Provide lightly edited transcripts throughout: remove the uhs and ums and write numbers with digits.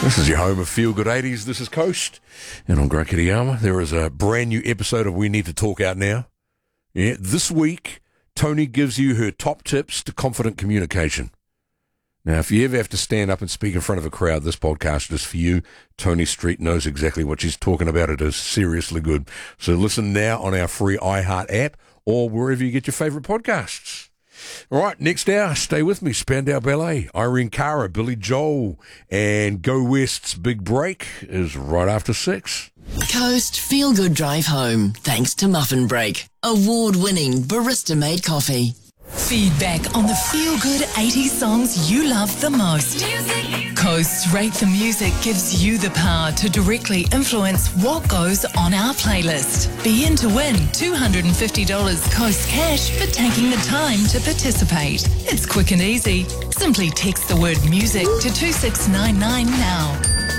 This is your home of Feel Good 80s. This is Coast. And I'm Greg Kitayama. There is a brand new episode of We Need to Talk out now. Yeah, this week, Tony gives you her top tips to confident communication. Now, if you ever have to stand up and speak in front of a crowd, this podcast is for you. Tony Street knows exactly what she's talking about. It is seriously good. So listen now on our free iHeart app or wherever you get your favourite podcasts. All right, next hour, stay with me. Spandau Ballet, Irene Cara, Billy Joel, and Go West's Big Break is right after 6. Coast Feel Good Drive Home, thanks to Muffin Break, award-winning barista-made coffee. Feedback on the feel-good 80s songs you love the most. Coast's Rate the Music gives you the power to directly influence what goes on our playlist. Be in to win $250 Coast cash for taking the time to participate. It's quick and easy. Simply text the word music to 2699 now.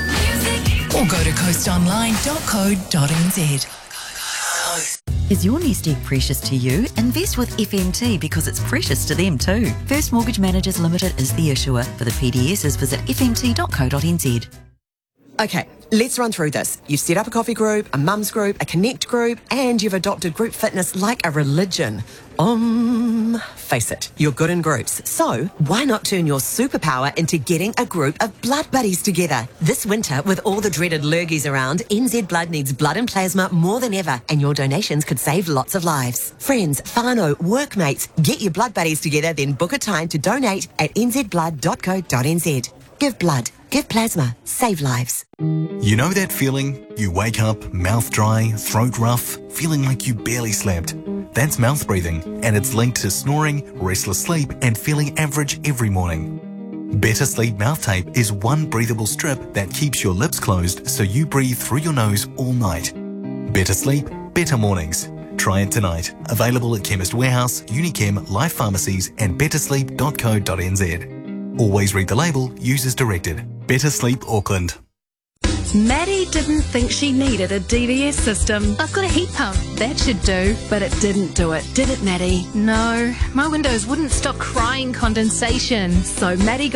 Or go to coastonline.co.nz. Is your nest egg precious to you? Invest with FMT because it's precious to them too. First Mortgage Managers Limited is the issuer. For the PDSs, visit fmt.co.nz. Okay, let's run through this. You've set up a coffee group, a mums group, a connect group, and you've adopted group fitness like a religion. Face it, you're good in groups. So why not turn your superpower into getting a group of blood buddies together? This winter, with all the dreaded lurgies around, NZ Blood needs blood and plasma more than ever, and your donations could save lots of lives. Friends, whānau, workmates, get your blood buddies together, then book a time to donate at nzblood.co.nz. Give blood, give plasma, save lives. You know that feeling? You wake up, mouth dry, throat rough, feeling like you barely slept. That's mouth breathing, and it's linked to snoring, restless sleep, and feeling average every morning. Better Sleep Mouth Tape is one breathable strip that keeps your lips closed so you breathe through your nose all night. Better sleep, better mornings. Try it tonight. Available at Chemist Warehouse, Unichem, Life Pharmacies, and bettersleep.co.nz. Always read the label, use as directed. Better Sleep Auckland. Maddie didn't think she needed a DVS system. I've got a heat pump. That should do. But it didn't do it, did it, Maddie? No, my windows wouldn't stop crying condensation. So Maddie